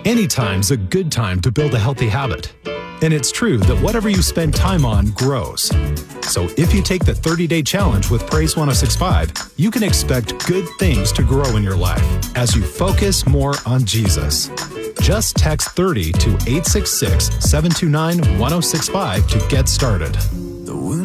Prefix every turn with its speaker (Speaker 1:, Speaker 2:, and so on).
Speaker 1: Anytime's a good time to build a healthy habit. And it's true that whatever you spend time on grows. So if you take the 30-day challenge with Praise 1065, you can expect good things to grow in your life as you focus more on Jesus. Just text 30 to 866-729-1065 to get started.